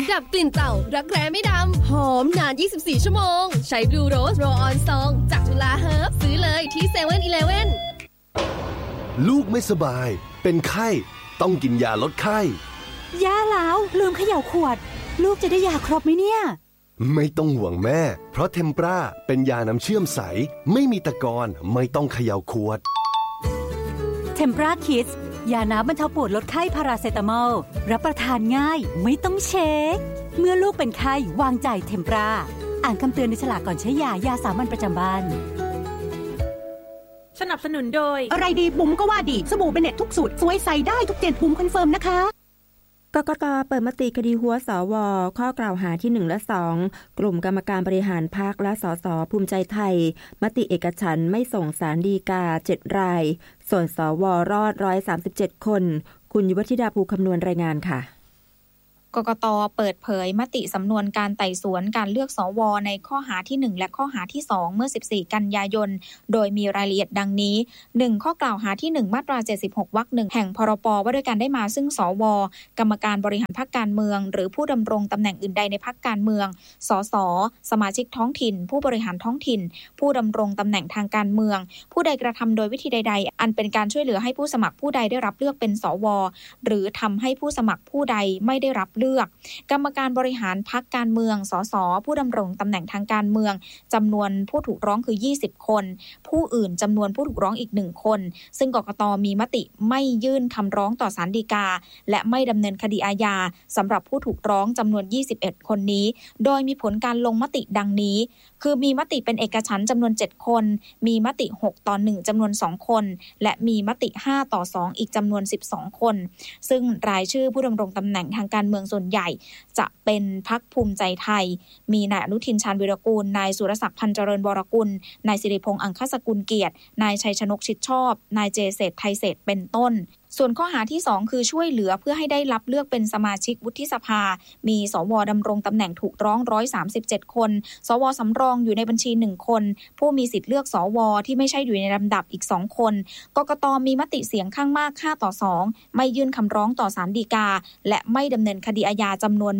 ดับกลิ่นเต่ารักแร้ไม่ดำหอมนาน24ชั่วโมงใช้ Blue Rose Roll On Song จากจุฬาเฮิร์บซื้อเลยที่ 7-Eleven ลูกไม่สบายเป็นไข้ต้องกินยาลดไข้ย่าแล้วลืมเขย่าขวดลูกจะได้ยาครบไหมเนี่ยไม่ต้องห่วงแม่เพราะเทมปราเป็นยาน้ำเชื่อมใสไม่มีตะกอนไม่ต้องเขย่าขวดเทมปราคิดยาน้ำบรรเทาปวดลดไข้พาราเซตามอลรับประทานง่ายไม่ต้องเช็คเมื่อลูกเป็นไข้วางใจเทมปราอ่านคำเตือนในฉลากก่อนใช้ยาสามัญประจำบ้านสนับสนุนโดยอะไรดีบุ๋มก็ว่าดีสบู่เบเน็ตทุกสูตรสวยใสได้ทุกเจนบุ๋มคอนเฟิร์มนะคะกกต.เปิดมติคดีหัวสว.ข้อกล่าวหาที่1และ2กลุ่มกรรมการบริหารพรรคและสสภูมิใจไทยมติเอกฉันท์ไม่ส่งศาลฎีกา7รายส่วนสว.รอด137คนคุณยุวธิดาภูคำนวณรายงานค่ะกกต.เปิดเผยมติสำนวนการไต่สวนการเลือกสว.ในข้อหาที่1และข้อหาที่2เมื่อ14กันยายนโดยมีรายละเอียดดังนี้1ข้อกล่าวหาที่1มาตรา76วรรค1แห่งพรบว่าด้วยการได้มาซึ่งสว.กรรมการบริหารพรรคการเมืองหรือผู้ดำรงตำแหน่งอื่นใดในพรรคการเมืองสสสมาชิกท้องถิ่นผู้บริหารท้องถิ่นผู้ดำรงตำแหน่งทางการเมืองผู้ใดกระทำโดยวิธีใดๆอันเป็นการช่วยเหลือให้ผู้สมัครผู้ใดได้รับเลือกเป็นสว.หรือทำให้ผู้สมัครผู้ใดไม่ได้รับเลือกกรรมการบริหารพรรคการเมืองสสผู้ดำรงตำแหน่งทางการเมืองจำนวนผู้ถูกร้องคือ20คนผู้อื่นจำนวนผู้ถูกร้องอีก1คนซึ่งกกต.มีมติไม่ยื่นคำร้องต่อศาลฎีกาและไม่ดำเนินคดีอาญาสำหรับผู้ถูกร้องจำนวน21คนนี้โดยมีผลการลงมติดังนี้คือมีมติเป็นเอกฉันท์จำนวน7คนมีมติ6-1จำนวน2คนและมีมติ5-2อีกจำนวน12คนซึ่งรายชื่อผู้ดำรงตำแหน่งทางการเมืองส่วนใหญ่จะเป็นพรรคภูมิใจไทยมีนายอนุทินชาญวีรกูลนายสุรศักดิ์พันเจริญวรกุลนายสิริพงษ์อังคสกุลเกียรตินายชัยชนกชิดชอบนายเจเศรษฐ์ไทยเศรษฐ์เป็นต้นส่วนข้อหาที่2คือช่วยเหลือเพื่อให้ได้รับเลือกเป็นสมาชิกวุฒิสภามีสวดำรงตำแหน่งถูกร้อง137คนสวสำรองอยู่ในบัญชี1คนผู้มีสิทธิ์เลือกสวที่ไม่ใช่อยู่ในลำดับอีก2คนกกต.มีมติเสียงข้างมาก5-2ไม่ยื่นคำร้องต่อศาลฎีกาและไม่ดำเนินคดีอาญาจำนวน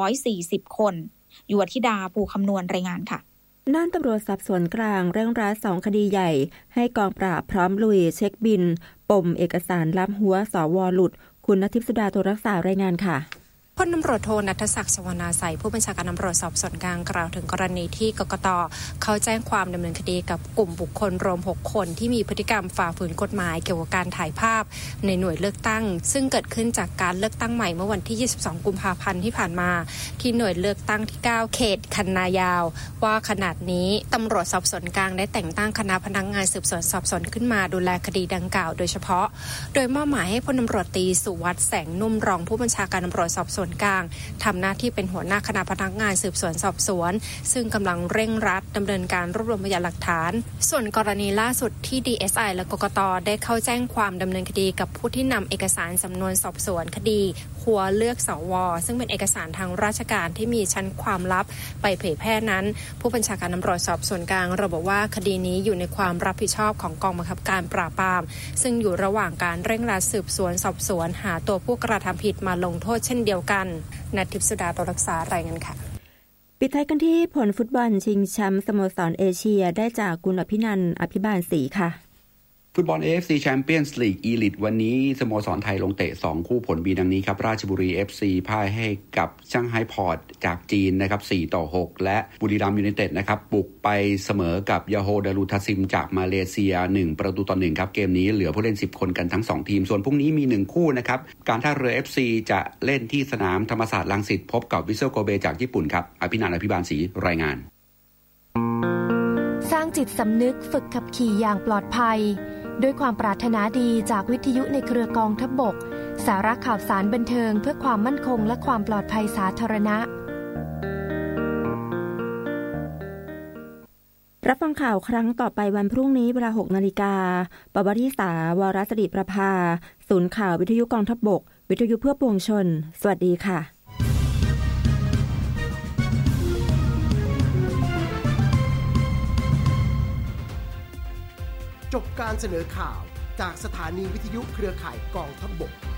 140คนยุวธิดาภูคำนวณรายงานค่ะด้านตำรวจสอบสวนกลางเร่งรัด2คดีใหญ่ให้กองปราบพร้อมลุยเช็คบินปมเอกสารลับหัวสว.หลุดคุณณทิพย์สุดาโทรักษารายงานค่ะพลตำรวจโทณัฐศักดิ์ ชวนาไสยผู้บัญชาการตำรวจสอบสวนกลางกล่าวถึงกรณีที่กกต.เขาแจ้งความดำเนินคดีกับกลุ่มบุคคลรวม6คนที่มีพฤติกรรมฝ่าฝืนกฎหมายเกี่ยวกับการถ่ายภาพในหน่วยเลือกตั้งซึ่งเกิดขึ้นจากการเลือกตั้งใหม่เมื่อวันที่22กุมภาพันธ์ที่ผ่านมาที่หน่วยเลือกตั้งที่9เขตคันนายาวว่าขณะนี้ตำรวจสอบสวนกลางได้แต่งตั้งคณะพนักงานสืบสวนสอบสวนขึ้นมาดูแลคดีดังกล่าวโดยเฉพาะโดยมอบหมายให้พลตำรวจตรีสุวัฒน์แสงนุ่มรองผู้บัญชาการตำรวจสอบสวนกลางทำหน้าที่เป็นหัวหน้าคณะพนักงานสืบสวนสอบสวนซึ่งกำลังเร่งรัดดำเนินการรวบรวมพยานหลักฐานส่วนกรณีล่าสุดที่ DSI และกกต.ได้เข้าแจ้งความดำเนินคดีกับผู้ที่นำเอกสารสำนวนสอบสวนคดีหัวเลือกสว.ซึ่งเป็นเอกสารทางราชการที่มีชั้นความลับไปเผยแพร่นั้นผู้บัญชาการตำรวจสอบสวนกลางระบุว่าคดีนี้อยู่ในความรับผิดชอบของกองบังคับการปราบปรามซึ่งอยู่ระหว่างการเร่งรัดสืบสวนสอบสวนหาตัวผู้กระทำผิดมาลงโทษเช่นเดียวกันณทิพย์สุดาโตรักษารายงานค่ะปิดท้ายกันที่ผลฟุตบอลชิงแชมป์สโมสรเอเชียได้จากคุณอภินันท์อภิบาลศรีค่ะฟุตบอล AFC Champions League Elite วันนี้สโมสรไทยลงเตะ2คู่ผลมีดังนี้ครับราชบุรี FC พ่ายให้กับช่างไฮพอร์ตจากจีนนะครับ4-6และบุรีรัมย์ยูไนเต็ดนะครับบุกไปเสมอกับยาโฮดารุทัสซิมจากมาเลเซีย1-1ครับเกมนี้เหลือผู้เล่น10คนกันทั้ง2ทีมส่วนพรุ่งนี้มี1คู่นะครับการท่าเรือ FC จะเล่นที่สนามธรรมศาสตร์รังสิตพบกับวิสเซลโกเบจากญี่ปุ่นครับอภินันท์อภิบาลศรีรายงานสร้างจิตสำนึกฝึกขับขี่อย่างปลอดภัยด้วยความปรารถนาดีจากวิทยุในเครือกองทัพบกสาระข่าวสารบันเทิงเพื่อความมั่นคงและความปลอดภัยสาธารณะรับฟังข่าวครั้งต่อไปวันพรุ่งนี้เวลา 6:00 น.ปวริษาวรสิริประภาศูนย์ข่าววิทยุกองทัพบกวิทยุเพื่อปวงชนสวัสดีค่ะจบการเสนอข่าวจากสถานีวิทยุเครือข่ายกองทัพบก